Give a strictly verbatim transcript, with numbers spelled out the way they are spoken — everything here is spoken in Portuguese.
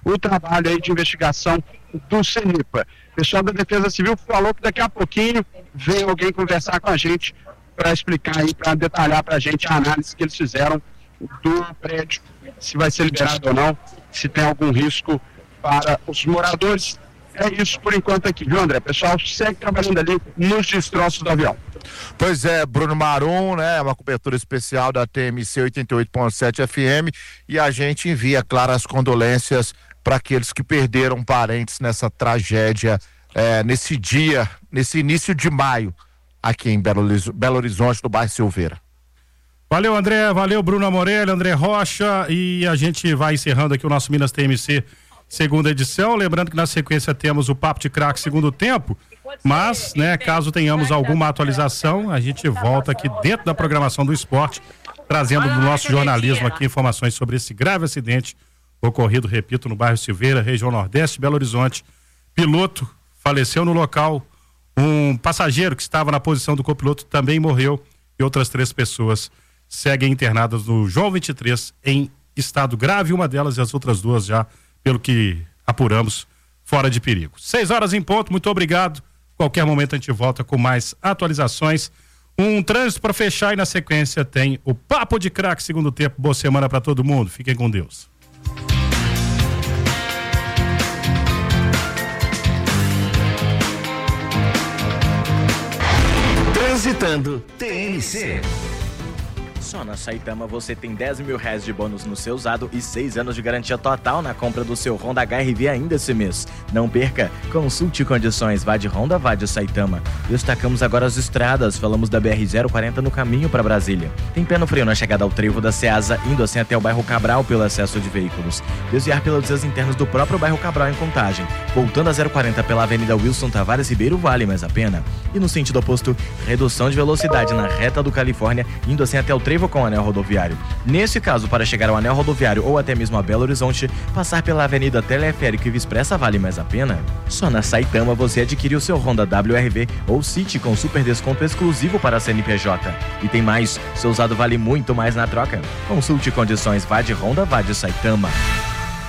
o trabalho aí de investigação do CENIPA. O pessoal da Defesa Civil falou que daqui a pouquinho vem alguém conversar com a gente para explicar aí, para detalhar para a gente a análise que eles fizeram do prédio, se vai ser liberado ou não, se tem algum risco para os moradores. É isso por enquanto aqui, viu, André? O pessoal segue trabalhando ali nos destroços do avião. Pois é, Bruno Marum, né? Uma cobertura especial da T M C oitenta e oito ponto sete F M, e a gente envia, claro, as condolências para aqueles que perderam parentes nessa tragédia, é, nesse dia, nesse início de maio, aqui em Belo, Belo Horizonte, no bairro Silveira. Valeu, André, valeu, Bruno Amorelli, André Rocha, e a gente vai encerrando aqui o nosso Minas T M C segunda edição, lembrando que na sequência temos o Papo de Craque segundo tempo, mas, né, caso tenhamos alguma atualização, a gente volta aqui dentro da programação do esporte, trazendo do nosso jornalismo aqui informações sobre esse grave acidente ocorrido, repito, no bairro Silveira, região Nordeste, Belo Horizonte. Piloto faleceu no local, um passageiro que estava na posição do copiloto também morreu, e outras três pessoas seguem internadas no João vinte e três em estado grave, uma delas e as outras duas já, pelo que apuramos, fora de perigo. Seis horas em ponto, muito obrigado. Qualquer momento a gente volta com mais atualizações. Um trânsito para fechar e na sequência tem o Papo de Craque segundo tempo. Boa semana para todo mundo. Fiquem com Deus. Transitando T N C. Só na Saitama você tem dez mil reais de bônus no seu usado e seis anos de garantia total na compra do seu Honda H R V ainda esse mês. Não perca, consulte condições, vá de Honda, vá de Saitama. Destacamos agora as estradas, falamos da B R zero quarenta no caminho para Brasília. Tem pé no freio na chegada ao trevo da Ceasa, indo assim até o bairro Cabral pelo excesso de veículos. Desviar pelas vias internas do próprio bairro Cabral em Contagem. Voltando a zero quarenta pela Avenida Wilson Tavares Ribeiro vale mais a pena. E no sentido oposto, redução de velocidade na reta do Califórnia, indo assim até o trevo com o anel rodoviário. Nesse caso, para chegar ao anel rodoviário ou até mesmo a Belo Horizonte, passar pela Avenida Teleférico e Via Expressa vale mais a pena? Só na Saitama você adquire o seu Honda W R V ou City com super desconto exclusivo para a C N P J. E tem mais, seu usado vale muito mais na troca. Consulte condições, vá de Honda, vá de Saitama.